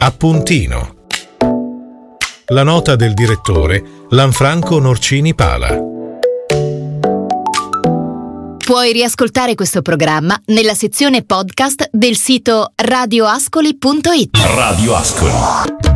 Appuntino. La nota del direttore Lanfranco Norcini Pala. Puoi riascoltare questo programma nella sezione podcast del sito radioascoli.it. Radio Ascoli.